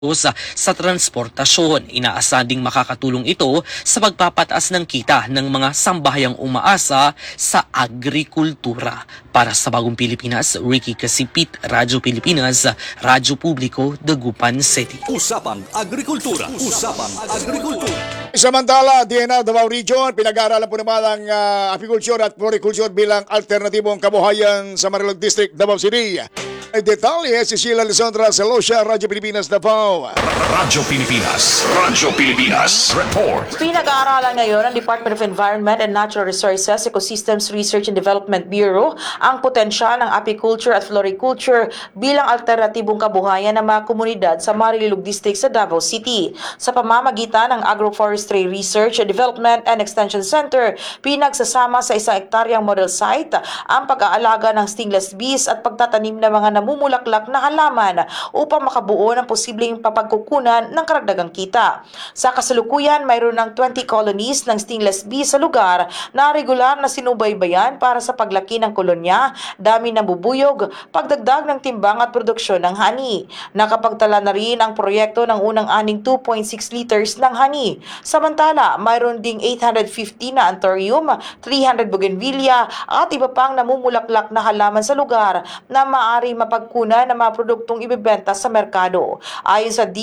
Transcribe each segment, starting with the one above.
sa transportasyon. Inaasahan ding makakatulong ito sa pagpapataas ng kita ng mga sambahayang umaasa sa agrikultura. Para sa Bagong Pilipinas, Ricky Casipit, Radyo Pilipinas, Radyo Publiko, Dagupan City. Usapang Agrikultura. Usapang Agrikultura. Samantala, DNR Davao Region, pinag-aaralan po naman ang apiculture at floriculture bilang alternatibong kabuhayan sa Marilog District, Davao City. Ay detalye si Sheila Lisandra Celosio, Radyo Pilipinas, Davao. Radyo Pilipinas. Radyo Pilipinas. Report. Pinag-aaralan ngayon ng Department of Environment and Natural Resources Ecosystems Research and Development Bureau ang potensyal ng apiculture at floriculture bilang alternatibong kabuhayan ng mga komunidad sa Marilog District sa Davao City. Sa pamamagitan ng Agroforestry Research, Development and Extension Center, pinagsasama sa isang hektaryang model site ang pag-aalaga ng stingless bees at pagtatanim ng mga namumulaklak na halaman upang makabuo ng posibleng papagkukunan ng karagdagang kita. Sa kasalukuyan, mayroon ng 20 colonies ng stingless bees sa lugar na regular na sinubaybayan para sa paglaki ng kolonya, dami ng bubuyog, pagdagdag ng timbang at produksyon ng honey. Nakapagtala na rin ang proyekto ng unang aning 2.6 liters ng honey. Samantala, mayroon ding 850 na anthurium, 300 bougainvillea at iba pang namumulaklak na halaman sa lugar na maaari mapagkunan ng mga produktong ibebenta sa merkado. Ayon sa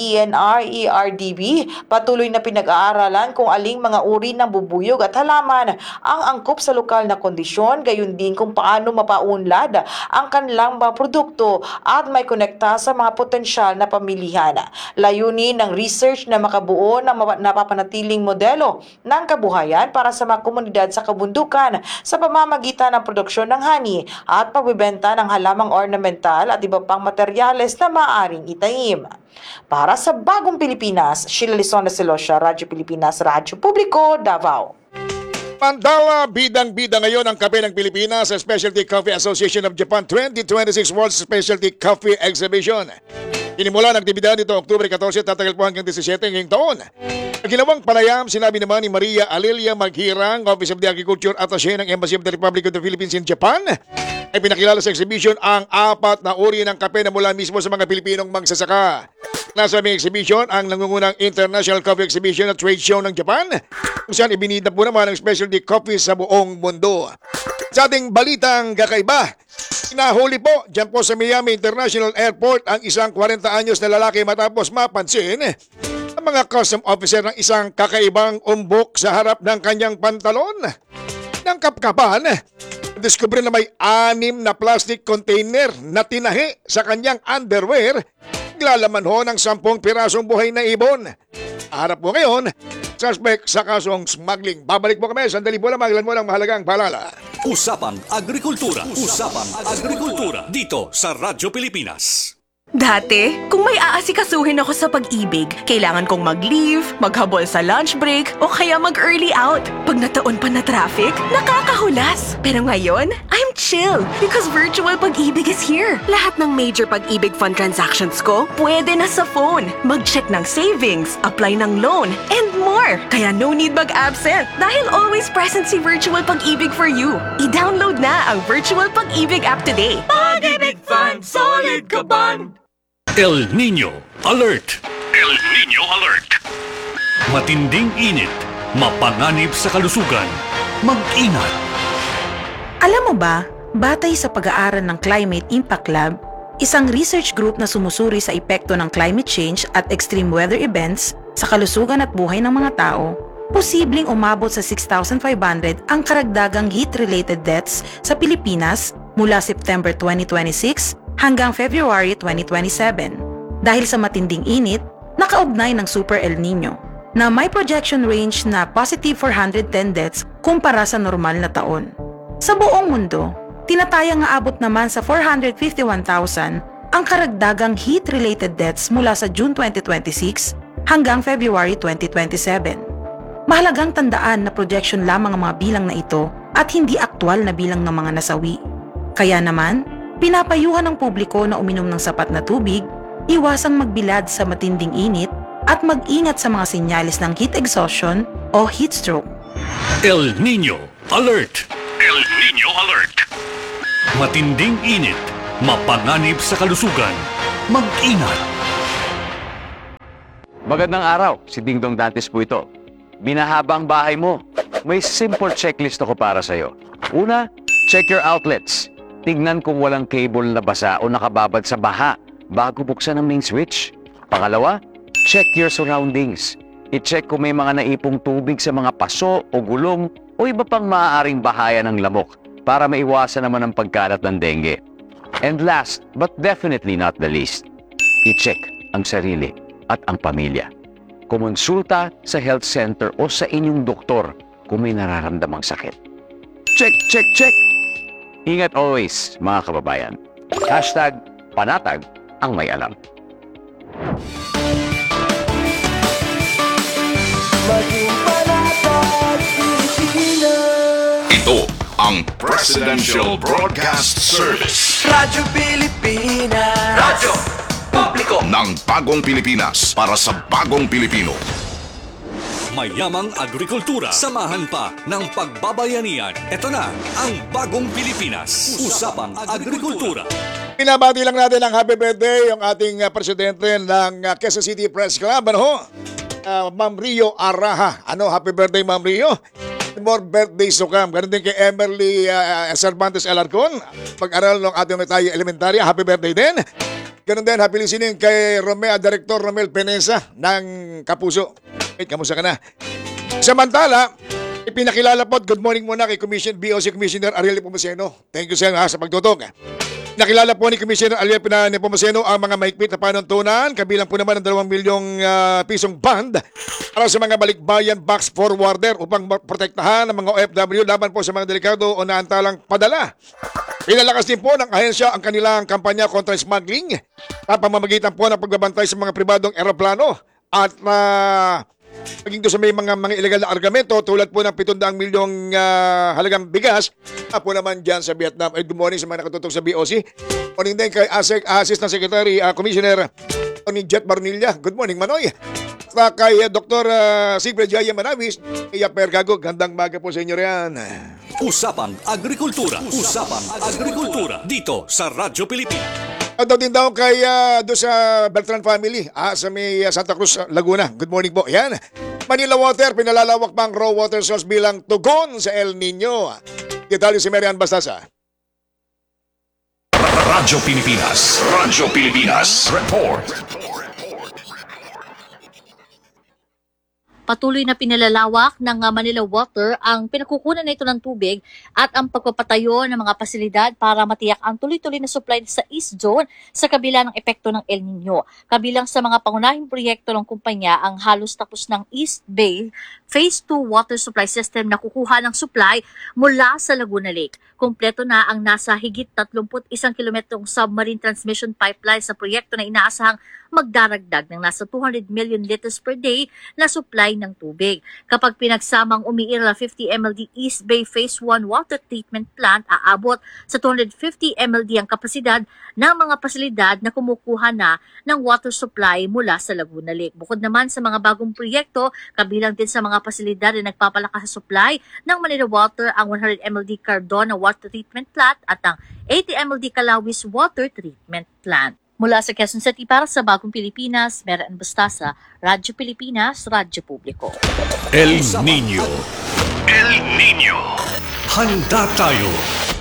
DNR-ERDB, patuloy na pinag-aaralan kung aling mga uri ng bubuyog at halaman ang angkop sa lokal na kondisyon, gayon din kung paano mapaunlad ang kanilang mga produkto at may konekta sa mga potensyal na pamilihan. Layunin ng research na makabuo ng napapanatiling modelo ng kabuhayan para sa mga komunidad sa kabundukan sa pamamagitan ng produksyon ng honey at pagbebenta ng halamang ornamental at iba pang materyales na maaaring itanim. Para sa Bagong Pilipinas, Sheila Lisandra Celosio, Radyo Pilipinas, Radyo Publiko, Davao. Mandala, bidang-bida ngayon ang kape ng Pilipinas sa Specialty Coffee Association of Japan 2026 World Specialty Coffee Exhibition. Inimula ng aktibidad nito Oktubre 14, tatagal po hanggang 17 ngayong taon. Ginawang panayam, sinabi naman ni Maria Alilia Maghirang, Office of the Agriculture Attaché ng Embassy of the Republic of the Philippines in Japan, ay pinakilala sa exhibition ang 4 na uri ng kape na mula mismo sa mga Pilipinong magsasaka. Nasa aming exhibition ang nangungunang International Coffee Exhibition at Trade Show ng Japan, kung saan ibinida po naman ang specialty coffee sa buong mundo. Sa ating balitang kakaiba, inahuli po dyan po sa Miami International Airport ang isang 40 anyos na lalaki matapos mapansin ang mga custom officer ng isang kakaibang umbok sa harap ng kanyang pantalon. Nang kapkapan, diskubre na may 6 na plastic container na tinahi sa kanyang underwear, naglalaman ho ng 10 pirasong buhay na ibon. Harap po ngayon, suspect sa kasong smuggling. Babalik po kami, sandali po lamang, ilan mo ng mahalagang paalala. Usapang Agrikultura. Usapang Agrikultura. Dito sa Radyo Pilipinas. Dati, kung may aasikasuhin ako sa pag-ibig, kailangan kong mag-leave, maghabol sa lunch break, o kaya mag-early out. Pag nataon pa na traffic, nakakahulas. Pero ngayon, I'm chill because virtual pag-ibig is here. Lahat ng major pag-ibig fund transactions ko, pwede na sa phone. Mag-check ng savings, apply ng loan, and more. Kaya no need mag-absent dahil always present si virtual pag-ibig for you. I-download na ang virtual pag-ibig app today. Pag-ibig Fund, solid kaban! El Nino Alert! El Nino Alert! Matinding init, mapanganib sa kalusugan, mag-ingat! Alam mo ba, batay sa pag-aaral ng Climate Impact Lab, isang research group na sumusuri sa epekto ng climate change at extreme weather events sa kalusugan at buhay ng mga tao, posibleng umabot sa 6,500 ang karagdagang heat-related deaths sa Pilipinas mula September 2026 hanggang February 2027. Dahil sa matinding init, nakaugnay ng Super El Nino na may projection range na positive 410 deaths kumpara sa normal na taon. Sa buong mundo, tinatayang aabot naman sa 451,000 ang karagdagang heat-related deaths mula sa June 2026 hanggang February 2027. Mahalagang tandaan na projection lamang ang mga bilang na ito at hindi aktwal na bilang ng mga nasawi. Kaya naman, pinapayuhan ng publiko na uminom ng sapat na tubig, iwasang magbilad sa matinding init, at mag-ingat sa mga sinyalis ng heat exhaustion o heat stroke. El Nino Alert! El Nino Alert! Matinding init, mapanganib sa kalusugan, mag-ingat! Magandang araw, si Dingdong Dantes po ito. Binahaba ang bahay mo. May simple checklist ako para sa'yo. Una, check your outlets. Tignan kung walang cable na basa o nakababad sa baha bago buksan ang main switch. Pangalawa, check your surroundings. I-check kung may mga naipong tubig sa mga paso o gulong o iba pang maaaring bahaya ng lamok para maiwasan naman ang pagkalat ng dengue. And last, but definitely not the least, i-check ang sarili at ang pamilya. Kumonsulta sa health center o sa inyong doktor kung may nararamdamang sakit. Check, check, check! Ingat always, mga kababayan. Hashtag panatag ang may alam. Ito ang Presidential Broadcast Service. Radyo Pilipinas. Radyo Publiko Ng bagong Pilipinas para sa bagong Pilipino. Mayamang agrikultura. Samahan pa ng pagbabayanihan. Ito na ang bagong Pilipinas. Usapang agrikultura. Pinabati lang natin ang happy birthday yung ating presidente ng Quezon City Press Club. Ano ho? Ma'am Rio Araha. Ano, happy birthday Ma'am Rio. More birthdays to come. Ganun din kay Emerly Cervantes Alarcon. Pag-aral ng ating tayo elementarya. Happy birthday din. Ganun din, happy listening kay Director Romel Penesa ng Kapuso. Kamusta ka na? Samantala, ipinakilala po, good morning muna kay BOC Commissioner Ariel Nepomuceno. Thank you sir sa pagtutok. Nakilala po ni Commissioner Ariel Nepomuceno ang mga mahigpit na panuntunan, kabilang po naman ang 2 milyong pisong bond para sa mga balikbayan box forwarder upang protektahan ang mga OFW laban po sa mga delikado o naantalang padala. Pinalakas din po ng ahensya ang kanilang kampanya kontra smuggling sa pamamagitan po ng pagbabantay sa mga pribadong eroplano at maging doon sa may mga illegal na argamento tulad po ng 700 milyong halagang bigas po naman dyan sa Vietnam. Good morning sa mga nakatutok sa BOC. Morning din kay Assistant Secretary Commissioner Tony Jet Barnilla. Good morning Manoy. Sa kay Dr. Sigfred Jaya Manawis, kay Pergago. Gandang maga po sa inyo riyan. Usapang agrikultura. Usapang agrikultura. Dito sa Radyo Pilipinas. Daw din daw kay doon sa Beltran family sa may Santa Cruz, Laguna. Good morning po. Yan. Manila Water, pinalalawak pa ang raw water source bilang tugon sa El Nino. Detalye si Marian Bastasa. Radyo Pilipinas. Radyo Pilipinas. Report. Patuloy na pinalalawak ng Manila Water ang pinakukunan nito ng tubig at ang pagpapatayo ng mga pasilidad para matiyak ang tuloy-tuloy na supply sa East Zone sa kabila ng epekto ng El Nino. Kabilang sa mga pangunahing proyekto ng kumpanya ang halos tapos ng East Bay Phase 2 Water Supply System na kukuha ng supply mula sa Laguna Lake. Kumpleto na ang nasa higit 31 kilometrong submarine transmission pipeline sa proyekto na inaasahang magdaragdag ng nasa 200 million liters per day na supply ng tubig. Kapag pinagsamang umiiral 50 MLD East Bay Phase 1 Water Treatment Plant, aabot sa 250 MLD ang kapasidad ng mga pasilidad na kumukuha na ng water supply mula sa Laguna Lake. Bukod naman sa mga bagong proyekto, kabilang din sa mga pasilidad na nagpapalakas sa supply ng Manila Water ang 100 MLD Cardona Water Treatment Plant at ang 80 MLD Calawis Water Treatment Plant. Mula sa Quezon City para sa Bagong Pilipinas, Marian Bastasa, Radyo Pilipinas, Radyo Publiko. El Nino. El Nino. Handa tayo.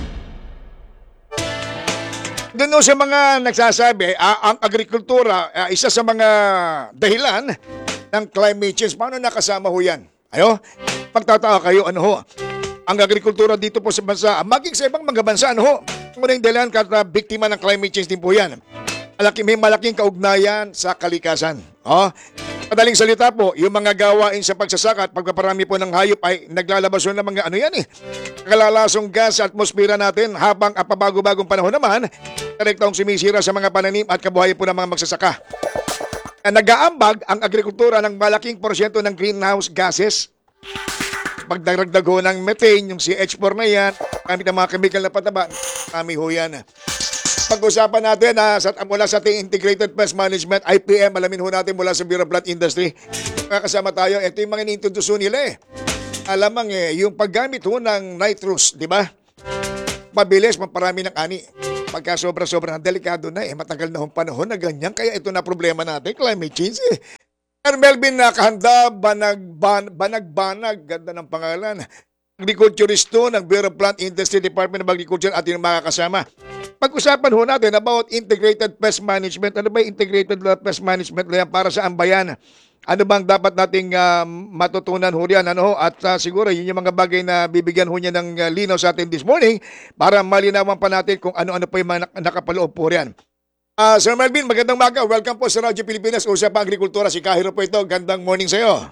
Doon sa mga nagsasabi, ang agrikultura, isa sa mga dahilan ng climate change. Paano nakasama ho yan? Ayo, pagtataka kayo, ano ho? Ang agrikultura dito po sa bansa, maging sa ibang mga bansa, ano ho? Muna yung dahilan kada biktima ng climate change din po yan. May malaking kaugnayan sa kalikasan. Madaling salita po, yung mga gawain sa pagsasaka at pagpaparami po ng hayop ay naglalabas ng mga kalalasong gas sa atmosfera natin habang pabago-bagong panahon naman, direktong sumisira sa mga pananim at kabuhayan po ng mga magsasaka. Nag-aambag ang agrikultura ng malaking porsyento ng greenhouse gases. Pagdaragdag ho ng methane, yung CH4 na yan, gamit ang mga chemical na pataba, kami ho yan. Pag-usapan natin mula sa ating Integrated Pest Management, IPM, alamin ho natin mula sa Bureau of Plant Industry. Kakasama tayo, ito yung mga inintroduce nila Alamang yung paggamit ho ng nitrous, di ba? Mabilis, maparami ng ani. Pagka sobra-sobra delikado na matagal na hong panahon na ganyan. Kaya ito na problema natin, climate change Sir Melvin, nakahanda, banag-banag, ganda ng pangalan. Agriculturist to ng Bureau of Plant Industry Department of Agriculture at yung mga kasama. Pag-usapan ho natin about integrated pest management. Ano ba yung integrated pest management na yan para sa ambayan? Ano bang dapat nating matutunan ho yan? Ano ho? At siguro yun yung mga bagay na bibigyan ho niya ng linaw sa atin this morning para malinawan pa natin kung ano-ano pa yung mga nakapaloob po riyan. Sir Melvin, magandang umaga. Welcome po sa Radyo Pilipinas. Usapang Agrikultura. Si Kahiro po ito. Gandang morning sa iyo.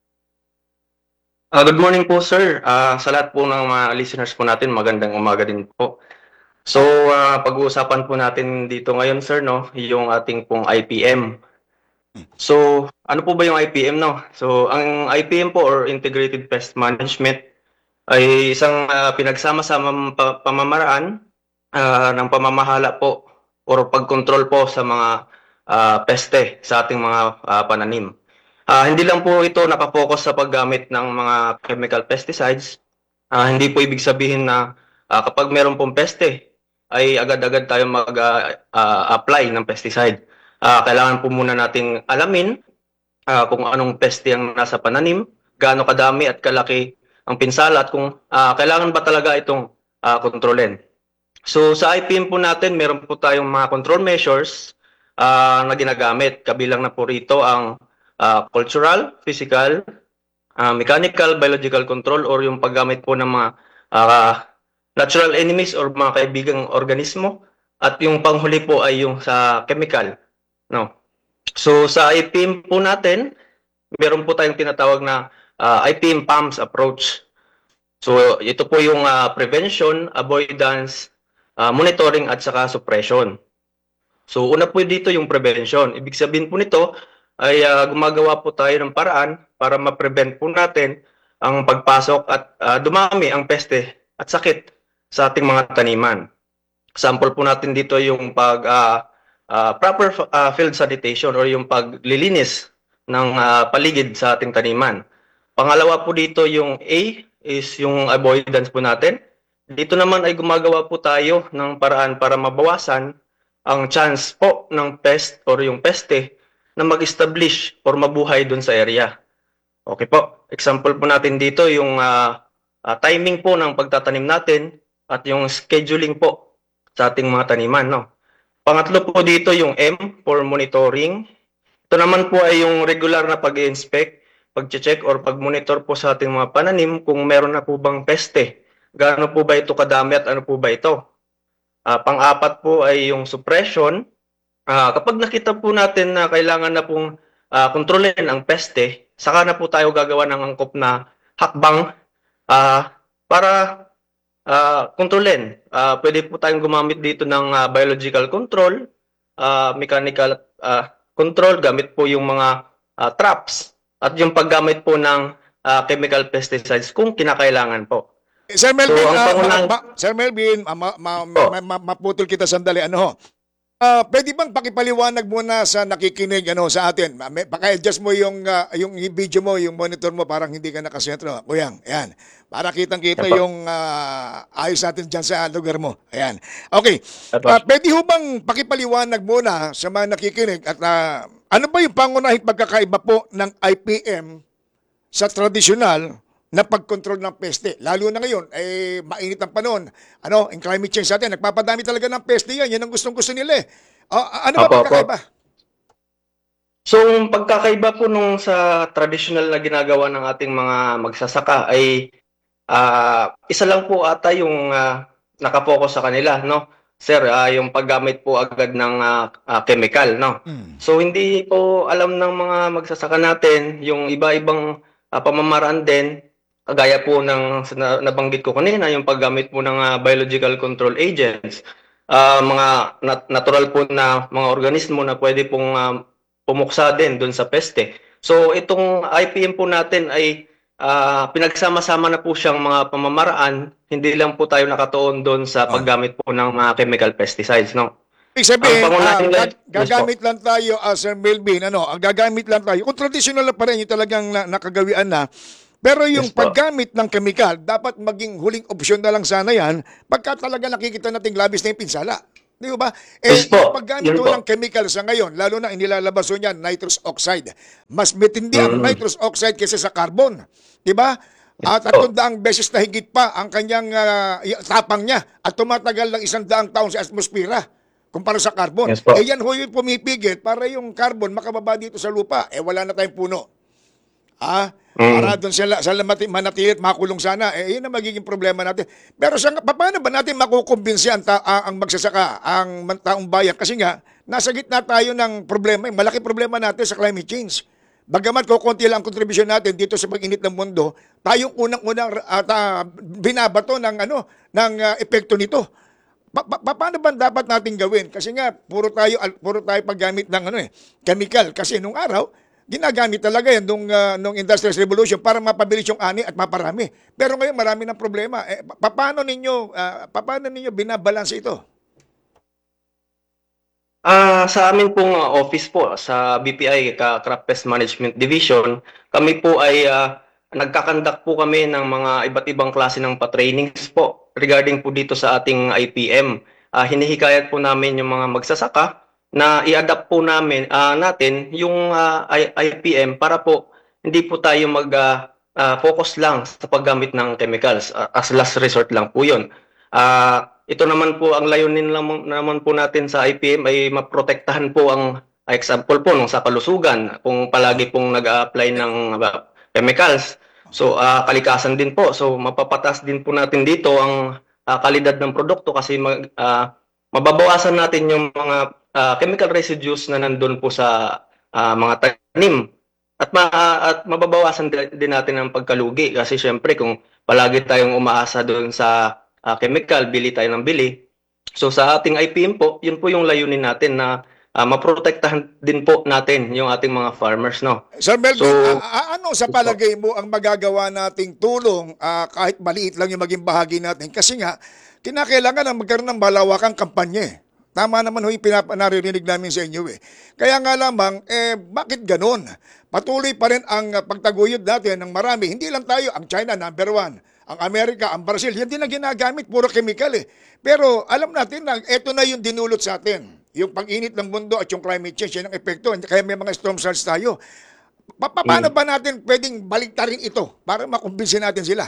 Good morning po, sir. Sa lahat po ng mga listeners po natin, magandang umaga din po. So, pag-uusapan po natin dito ngayon, sir, no, yung ating pong IPM. So, ano po ba yung IPM, no? So, ang IPM po or Integrated Pest Management ay isang pinagsama-samang pamamaraan ng pamamahala po or pagkontrol po sa mga peste sa ating mga pananim. Hindi lang po ito nakapokus sa paggamit ng mga chemical pesticides. Hindi po ibig sabihin na kapag meron pong peste, ay agad-agad tayo mag-apply ng pesticide. Kailangan po muna nating alamin kung anong peste ang nasa pananim, gaano kadami at kalaki ang pinsala at kung kailangan ba talaga itong kontrolin. So sa IPM po natin, meron po tayong mga control measures na ginagamit. Kabilang na po rito ang cultural, physical, mechanical, biological control or yung paggamit po ng mga natural enemies or mga kaibigang organismo. At yung panghuli po ay yung sa chemical. No? So sa IPM po natin, meron po tayong tinatawag na IPM PAMS approach. So ito po yung prevention, avoidance, monitoring at saka suppression. So una po dito yung prevention. Ibig sabihin po nito ay gumagawa po tayo ng paraan para ma-prevent po natin ang pagpasok at dumami ang peste at sakit sa ating mga taniman. Sample po natin dito yung proper field sanitation or yung paglilinis ng paligid sa ating taniman. Pangalawa po dito yung A is yung avoidance po natin. Dito naman ay gumagawa po tayo ng paraan para mabawasan ang chance po ng pest or yung peste na mag-establish or mabuhay dun sa area. Okay po. Example po natin dito yung timing po ng pagtatanim natin at yung scheduling po sa ating mga taniman. No? Pangatlo po dito yung M for monitoring. Ito naman po ay yung regular na pag-inspect, pag-check or pag-monitor po sa ating mga pananim kung meron na po bang peste. Gaano po ba ito kadami at ano po ba ito? Pang-apat po ay yung suppression. Kapag nakita po natin na kailangan na pong kontrolin ang peste, saka na po tayo gagawa ng angkop na hakbang para kontrolin. Pwede po tayong gumamit dito ng biological control, mechanical control, gamit po yung mga traps, at yung paggamit po ng chemical pesticides kung kinakailangan po. Sir Melvin, So, maputol kita sandali. Ano ho? Pwede bang pakipaliwanag muna sa nakikinig sa atin? Paka-adjust mo yung video mo, yung monitor mo, parang hindi ka nakasentro. Kuyang, ayan. Para kitang-kita yung ayos natin dyan sa lugar mo. Ayan. Okay. Pwede ho bang pakipaliwanag muna sa mga nakikinig at ano ba yung pangunahing pagkakaiba po ng IPM sa tradisyonal na pagkontrol ng peste? Lalo na ngayon, mainit ang panahon. Yung climate change sa atin, nagpapadami talaga ng peste yan. Yan ang gustong-gusto nila eh. Ano ba pagkakaiba? So, yung pagkakaiba po nung sa traditional na ginagawa ng ating mga magsasaka ay isa lang po ata yung nakapokus sa kanila, no? Sir, yung paggamit po agad ng chemical, no? So, hindi po alam ng mga magsasaka natin yung iba-ibang pamamaraan din. Kagaya po ng nabanggit ko kanina, yung paggamit po ng biological control agents, mga natural po na mga organismo na pwede pong pumuksa din doon sa peste. So itong IPM po natin ay pinagsama-sama na po siyang mga pamamaraan, hindi lang po tayo nakatuon doon sa paggamit po ng mga chemical pesticides, no? Ibig sabihin, gagamit lang tayo, Sir Melvin, gagamit lang tayo. Kung traditional na pa rin, yung talagang nakagawian na, pero yung paggamit ng chemical, dapat maging huling opsyon na lang sana yan pagka talaga nakikita nating labis na yung pinsala. Di ba? Yes po. Yung paggamit Yun ho po. ng chemical sa ngayon, lalo na inilalabas ho niyan, nitrous oxide. Mas matindi ang nitrous oxide kaysa sa carbon. Di ba? At 300 beses na higit pa ang kanyang tapang niya at tumatagal ng 100 taon sa atmosfera kumpara sa carbon. Yes po. Yan ho yung pumipigil para yung carbon makababa dito sa lupa. Wala na tayong puno. Para doon sila manatili at makulong sana. Yun ang magiging problema natin. Pero paano ba natin makukumbinsi ang magsasaka, ang taong bayan? Kasi nga, nasa gitna tayo ng problema. Malaki problema natin sa climate change. Bagamat kukunti lang ang kontribusyon natin dito sa pag-init ng mundo, tayong unang-unang binabato ng epekto nito. Paano ba dapat natin gawin? Kasi nga puro tayo paggamit ng chemical kasi nung araw ginagamit talaga yan nung Industrial Revolution para mapabilis yung ani at maparami. Pero ngayon marami ng problema. Paano ninyo binabalanse ito? Sa amin pong office po, sa BPI, Crop Pest Management Division, kami po ay nagkakandak po kami ng mga iba't ibang klase ng pa-trainings po regarding po dito sa ating IPM. Hinihikayat po namin yung mga magsasaka na i-adapt po natin yung IPM para po hindi po tayo mag-focus lang sa paggamit ng chemicals. As last resort lang po yun. Ito naman po, ang layunin naman po natin sa IPM ay maprotektahan po ang example po nung sa kalusugan, kung palagi pong nag-a-apply ng chemicals. So, kalikasan din po. So, mapapatas din po natin dito ang kalidad ng produkto kasi mababawasan natin yung mga chemical residues na nandun po sa mga tanim. At mababawasan din natin ang pagkalugi kasi syempre kung palagi tayong umaasa doon sa chemical, bili tayo ng bili. So sa ating IPM po, yun po yung layunin natin na maprotektahan din po natin yung ating mga farmers, no? Sir Melvin, ano sa palagay mo ang magagawa nating tulong kahit maliit lang yung maging bahagi natin? Kasi nga, kinakailangan na magkaroon ng malawakang kampanya. Tama naman ho yung naririnig namin sa inyo Kaya nga lamang, bakit ganun? Patuloy pa rin ang pagtaguyod natin ng marami. Hindi lang tayo, ang China number 1. Ang Amerika, ang Brazil, yan din ang ginagamit, puro chemical Pero alam natin na ito na yung dinulot sa atin. Yung pag-init ng mundo at yung climate change, yan ang epekto. Kaya may mga storm surge tayo. Paano ba natin pwedeng baliktarin ito para makumbinsin natin sila?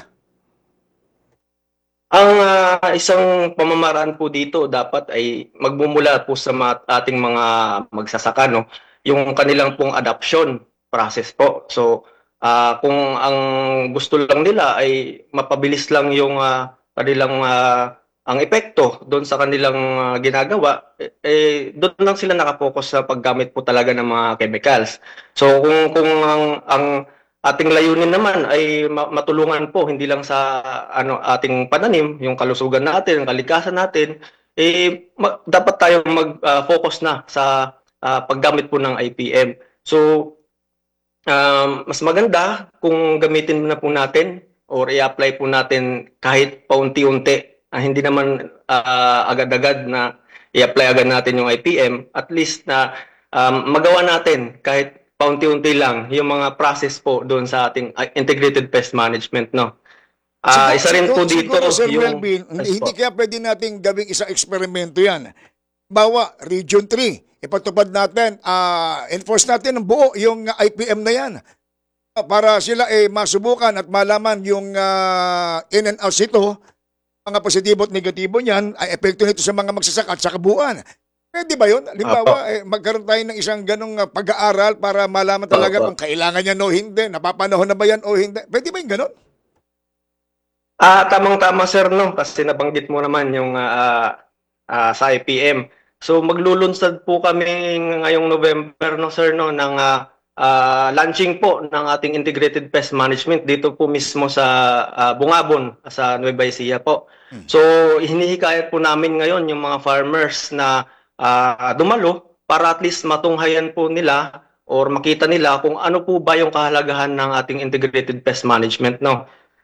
Ang isang pamamaraan po dito dapat ay magmumula po sa ating mga magsasaka, no? Yung kanilang pong adoption process po. So, kung ang gusto lang nila ay mapabilis lang yung kanilang ang epekto doon sa kanilang ginagawa, doon lang sila nakapokus sa paggamit po talaga ng mga chemicals. So kung ang ating layunin naman ay matulungan po hindi lang sa ating pananim, yung kalusugan natin, ang kalikasan natin, dapat tayong mag-focus na sa paggamit po ng IPM. So mas maganda kung gamitin na po natin or i-apply po natin kahit paunti-unti. Hindi naman agad-agad na i-apply agad natin yung IPM. At least na magawa natin kahit paunti-unti lang yung mga process po doon sa ating integrated pest management, no? Isa rin po dito Sir yung... Melvin, hindi kaya pwede nating gawing isang eksperimento yan. Bawa, Region 3, ipatupad natin, enforce natin ng buo yung IPM na yan. Para sila masubukan at malaman yung in and out nito, mga positibo at negatibo niyan, ay epekto nito sa mga magsasaka at sa kabuuan. Pwede ba yun? Halimbawa, magkaroon tayo ng isang ganong pag-aaral para malaman talaga kung kailangan niya o hindi, napapanahon na ba yan o hindi. Pwede ba yung ganon? Tamang-tama sir, no? Kasi nabanggit mo naman yung sa IPM. So maglulunsad po kami ngayong November, no sir, no, ng launching po ng ating integrated pest management dito po mismo sa Bungabon, sa Nueva Ecija po. So hinihikayat po namin ngayon yung mga farmers na dumalo para at least matunghayan po nila or makita nila kung ano po ba yung kahalagahan ng ating integrated pest management, no.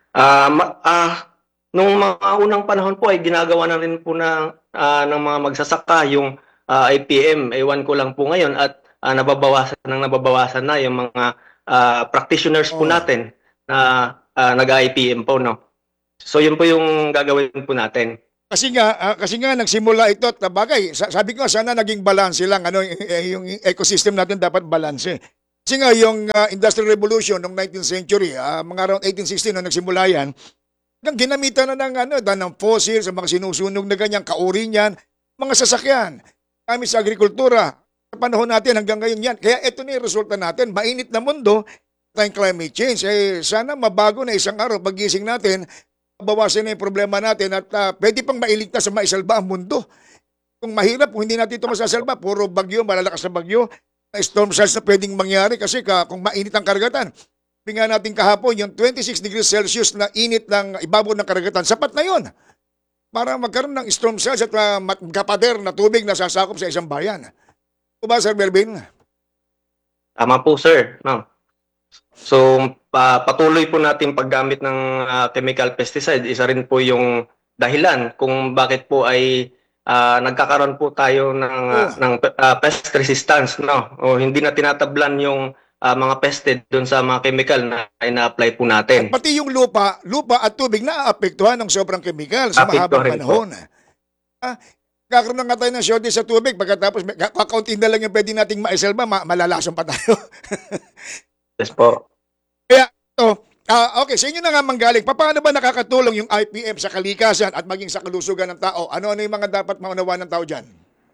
Nung mga unang panahon po ay ginagawa na rin po ng mga magsasaka yung IPM. Ewan ko lang po ngayon at nababawasan na yung mga practitioners po natin na nag-IPM po, no. So yun po yung gagawin po natin. Kasi nga nagsimula ito at bagay, sabi ko sana naging balanse lang yung ecosystem natin dapat balanse. Kasi nga yung Industrial Revolution noong 19th century, mga around 1860 nung nagsimula yan, hanggang ginamitan na ng fossils, mga sinusunog na ganyan, kauri niyan, mga sasakyan, kami sa agrikultura. Sa panahon natin hanggang ngayon yan. Kaya ito na yung resulta natin, mainit na mundo, tayong climate change. Sana mabago na isang araw paggising natin, bawasan na yung problema natin at pwede pang mailigtas sa maisalba ang mundo. Kung mahirap, kung hindi natin ito masasalba, puro bagyo, malalakas na bagyo, storm surge na pwedeng mangyari kasi kung mainit ang karagatan. Sabi nga natin kahapon, yung 26 degrees Celsius na init ng ibabaw ng karagatan, sapat na yun para magkaroon ng storm surge at kapader na tubig na sasakop sa isang bayan. O ba, Sir Melvin? Tama po, sir. No. So, patuloy po natin paggamit ng chemical pesticide. Isa rin po yung dahilan kung bakit po ay nagkakaroon po tayo ng pest resistance. No? O hindi na tinatablan yung mga peste doon sa mga chemical na ina-apply po natin. Pati yung lupa at tubig naaapektuhan ng sobrang chemical sa mahabang panahon. Kakaroon na nga tayo ng shortage sa tubig pagkatapos kakaunti na lang yung pwede nating maisalba, malalason pa tayo. Yes po. Kaya, okay, sa inyo na nga manggaling, paano ba nakakatulong yung IPM sa kalikasan at maging sa kalusugan ng tao? Ano-ano yung mga dapat maunawaan ng tao dyan?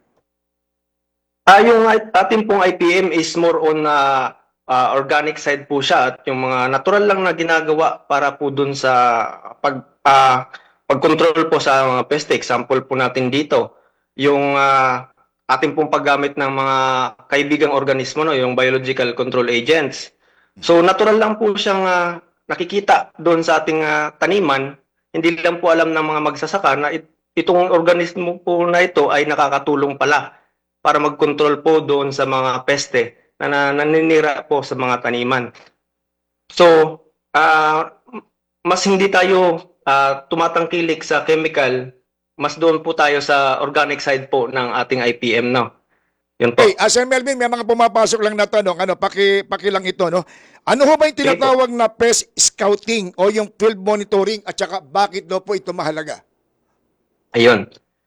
Yung ating pong IPM is more on organic side po siya at yung mga natural lang na ginagawa para po dun sa pag-control po sa mga peste. Example po natin dito, yung ating pong paggamit ng mga kaibigang organismo, no, yung biological control agents. So natural lang po siyang nakikita doon sa ating taniman. Hindi lang po alam ng mga magsasaka na itong organismo po na ito ay nakakatulong pala para mag-control po doon sa mga peste na naninira po sa mga taniman. So, mas hindi tayo tumatangkilik sa chemical, mas doon po tayo sa organic side po ng ating IPM, no? Yun po. Hey, Sir Melvin, may mga pumapasok lang na tanong, paki lang ito, no? Ano ho ba yung tinatawag na pest scouting o yung field monitoring at saka bakit daw po ito mahalaga? Ayun.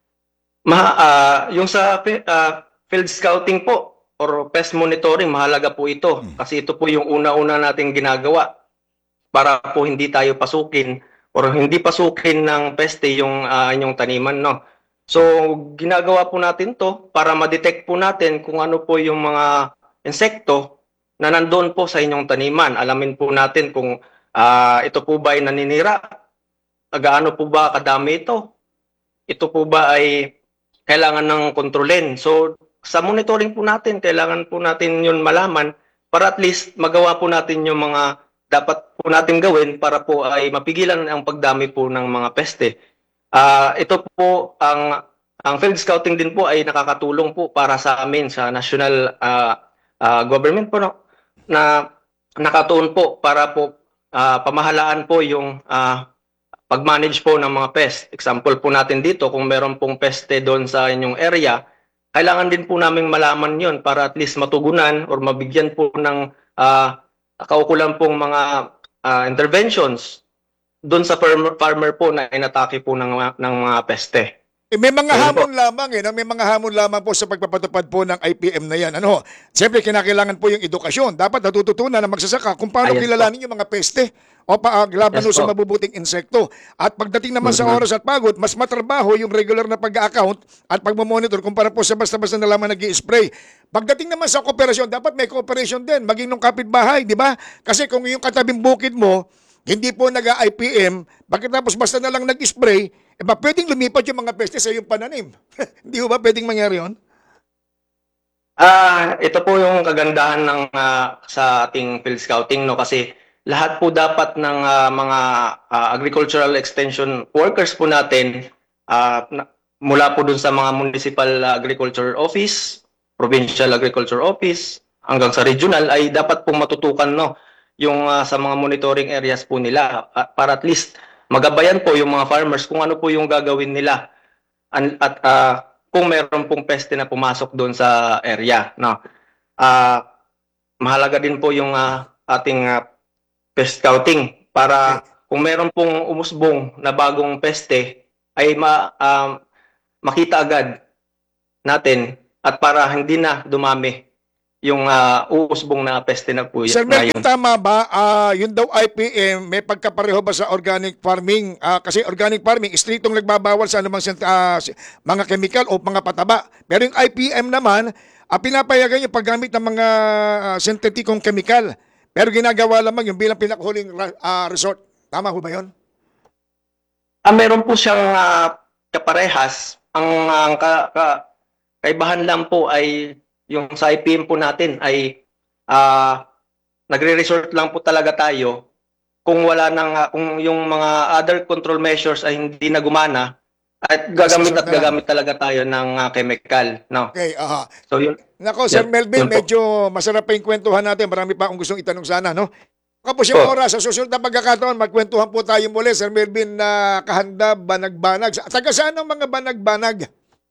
Yung sa field scouting po or pest monitoring, mahalaga po ito kasi ito po yung una-una nating ginagawa para po hindi tayo pasukin or hindi pasukin ng peste yung inyong taniman, no? So, ginagawa po natin to para ma-detect po natin kung ano po yung mga insekto na nandoon po sa inyong taniman. Alamin po natin kung ito po ba ay naninira, gaano po ba kadami ito, ito po ba ay kailangan ng kontrolin. So, sa monitoring po natin, kailangan po natin yun malaman para at least magawa po natin yung mga dapat po natin gawin para po ay mapigilan ang pagdami po ng mga peste. Ito po, ang field scouting din po ay nakakatulong po para sa amin sa national government po, no, na nakatuon po para po pamahalaan po yung pag-manage po ng mga pest. Example po natin dito, kung meron pong peste doon sa inyong area, kailangan din po namin malaman yon para at least matugunan or mabigyan po ng kaukulan pong mga interventions doon sa farmer po na inatake po ng mga peste. May mga hamon lamang may mga hamon lamang po sa pagpapatupad po ng IPM na yan. Siyempre kinakailangan po yung edukasyon. Dapat natututunan ng magsasaka kung paano kilalanin yung mga peste o laban sa mabubuting insekto. At pagdating naman sa oras at pagod, mas matrabaho yung regular na pag-account at pagmamonitor kumpara po sa basta-basta na lamang nag-i-spray. Pagdating naman sa kooperasyon, dapat may cooperation din, maging nung kapitbahay, di ba? Kasi kung yung katabing bukid mo, hindi po nag-IPM, pagkatapos basta na lang nag-spray, pwedeng lumipat yung mga peste sa iyong pananim. Hindi ba pwedeng mangyari yun? Ito po yung kagandahan ng sa ating field scouting, no, kasi lahat po dapat ng mga agricultural extension workers po natin mula po dun sa mga municipal agriculture office, provincial agriculture office, hanggang sa regional ay dapat pong matutukan, no, yung sa mga monitoring areas po nila para at least magabayan po yung mga farmers kung ano po yung gagawin nila at kung meron pong peste na pumasok doon sa area, no. Mahalaga din po yung ating pest scouting para kung meron pong umusbong na bagong peste ay makita agad natin at para hindi na dumami yung uusbong na peste na po Sir na Melvin, yun. tama ba? Yun daw IPM, may pagkapareho ba sa organic farming? Kasi organic farming, strictong nagbabawal sa anumang mga chemical o mga pataba. Pero yung IPM naman, pinapayagan yung paggamit ng mga sintetikong chemical. Pero ginagawa lamang yung bilang pinakahuling resort. Tama ho ba yun? Meron po siyang kaparehas. Ang kaibahan lang po ay yung sa IPM po natin ay nagre-resort lang po talaga tayo kung wala nang kung yung mga other control measures ay hindi na gumana at gagamit talaga tayo ng chemical, no? Okay, So yun. Nako, Sir Yun, Melvin, yun po. medyo masarap pa yung kwentuhan natin. Marami pa akong gustong itanong sana, no? Kapos yung oras, sa susunod na pagkakataon, magkwentuhan po tayo muli, Sir Melvin, na kahanda, banag-banag. Taga saan ang mga banag-banag?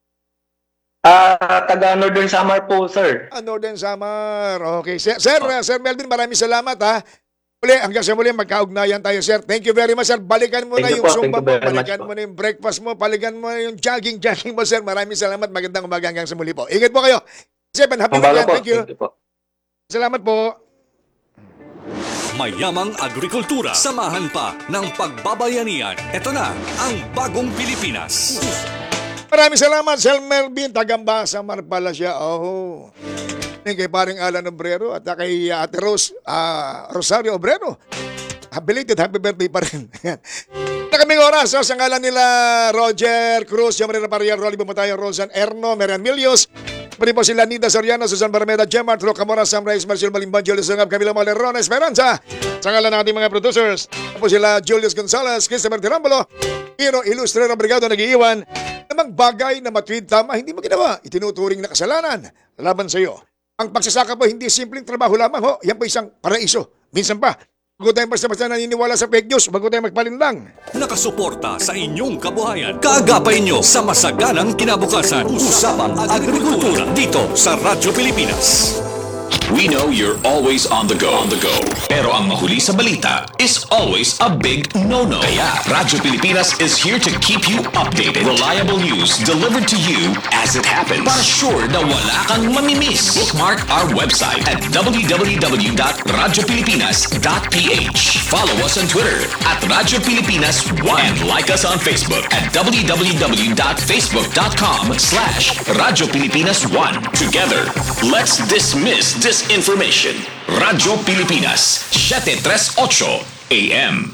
Taga Northern Samar po, sir. Northern Samar. Okay. Sir Melvin, maraming salamat, ha. Muli, hanggang sa muli, magkaugnayan tayo, sir. Thank you very much, sir. Balikan mo na Thank you yung po, zumba thank you mo, very much balikan po. mo na yung breakfast mo, balikan mo na yung jogging mo, sir. Maraming salamat. Magandang umaga hanggang sa muli po. Ingat po kayo. Seven, happy Pambaga weekend. po. Thank you. Thank you po. Salamat po. Mayamang agrikultura, samahan pa ng pagbabayanihan. Ito na ang bagong Pilipinas. Maraming salamat, Sir Melvin. Tagambasa, Marpala siya. Oh. Kay paring Alan Obrero at kay Ate Rose, Rosario Obrero. Belated happy birthday pa rin. Na kaming oras, sa ngalan nila Roger Cruz, Yamarina Parian, Rolly Bumatayo, Rosan Erno, Merian Milios, pwede po sila Nida Soriano, Susan Barmeda, Gemma, Tro Camora, Sam Reyes, Marcel Malimban, Julius Sungab, Camilo Malerona, Esperanza. Sa ngalan ng ating mga producers, po sila Julius Gonzalez, Christopher Tirambolo, Hero Ilustrero Brigado nag-iiwan, namang bagay na matwid tama, hindi mo ginawa, itinuturing na kasalanan laban sa iyo. Ang pagsasaka po, hindi simpleng trabaho lamang ho, yan po isang paraiso. Minsan pa, bago tayo basta-basta naniniwala sa fake news, bago tayo magpalinlang. Nakasuporta sa inyong kabuhayan. Kaagapay nyo sa masaganang kinabukasan. Usapang agrikultura dito sa Radyo Pilipinas. We know you're always on the go. Pero ang mahuli sa balita is always a big no-no. Kaya Radyo Pilipinas is here to keep you updated. Reliable news delivered to you as it happens. Para sure na wala kang mamimiss. Bookmark our website at www.radiopilipinas.ph. Follow us on Twitter at Radyo Pilipinas 1 and like us on Facebook at www.facebook.com/Radyo Pilipinas 1. Together, let's dismiss disinformation. Radyo Pilipinas, 738 AM.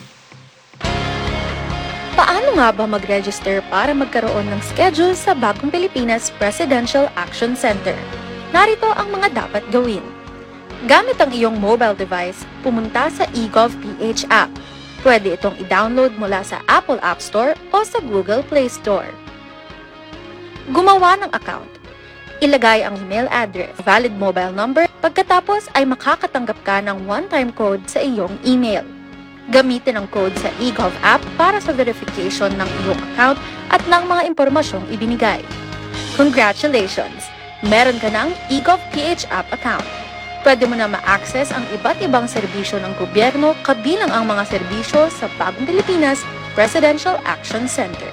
Paano nga ba mag-register para magkaroon ng schedule sa Bagong Pilipinas Presidential Action Center? Narito ang mga dapat gawin. Gamit ang iyong mobile device, pumunta sa eGovPH app. Pwede itong i-download mula sa Apple App Store o sa Google Play Store. Gumawa ng account. Ilagay ang email address, valid mobile number, pagkatapos ay makakatanggap ka ng one-time code sa iyong email. Gamitin ang code sa eGov app para sa verification ng iyong account at ng mga impormasyong ibinigay. Congratulations! Meron ka ng eGovPH app account. Pwede mo na ma-access ang iba't ibang serbisyo ng gobyerno kabilang ang mga serbisyo sa Bagong Pilipinas Presidential Action Center.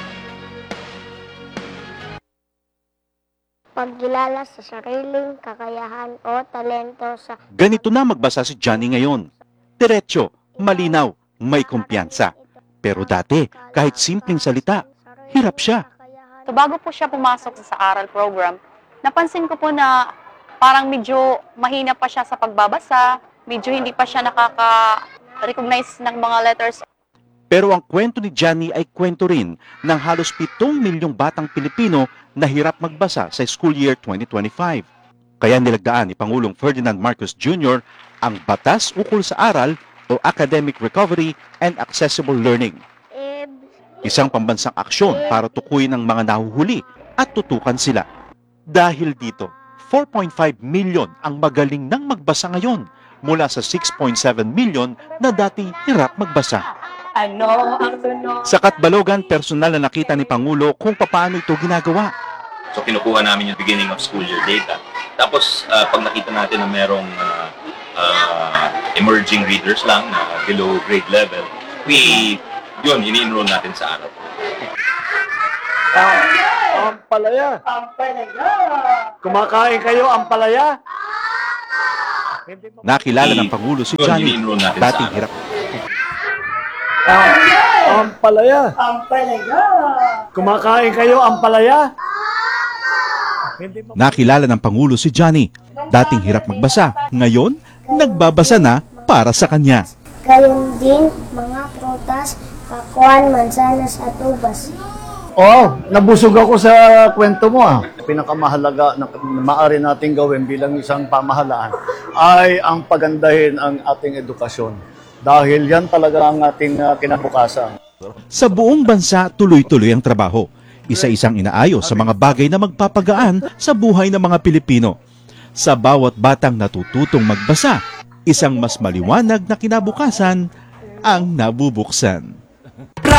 Pagkilala sa sariling kakayahan o talento sa... Ganito na magbasa si Johnny ngayon. Diretso, malinaw, may kumpiyansa. Pero dati, kahit simpleng salita, hirap siya. So bago po siya pumasok sa aral program, napansin ko po na parang medyo mahina pa siya sa pagbabasa, medyo hindi pa siya nakaka-recognize ng mga letters. Pero ang kwento ni Johnny ay kwento rin ng halos 7 milyong batang Pilipino na hirap magbasa sa school year 2025. Kaya nilagdaan ni Pangulong Ferdinand Marcos Jr. ang Batas Ukol sa Aral o Academic Recovery and Accessible Learning. Isang pambansang aksyon para tukuyin ang mga nahuhuli at tutukan sila. Dahil dito, 4.5 million ang magaling nang magbasa ngayon mula sa 6.7 million na dati hirap magbasa. Sa Katbalogan, personal na nakita ni Pangulo kung paano ito ginagawa. So kinukuha namin yung beginning of school year data. Tapos pag nakita natin na merong emerging readers lang na below grade level, ini-enroll natin sa araw. Ampalaya. Kumakain kayo ampalaya? Nakilala ng Pangulo si Johnny, dating hirap. Ampalaya. Kumakain kayo ampalaya? Nakilala ng Pangulo si Johnny, dating hirap magbasa. Ngayon, nagbabasa na para sa kanya. Gayon din, mga prutas, kakuan, mansanas at ubas. Oo, nabusog ako sa kwento mo Pinakamahalaga na maaari nating gawin bilang isang pamahalaan ay ang pagandahin ang ating edukasyon. Dahil yan talaga ang ating kinabukasan. Sa buong bansa, tuloy-tuloy ang trabaho. Isa-isang inaayos sa mga bagay na magpapagaan sa buhay ng mga Pilipino. Sa bawat batang natututong magbasa, isang mas maliwanag na kinabukasan ang nabubuksan.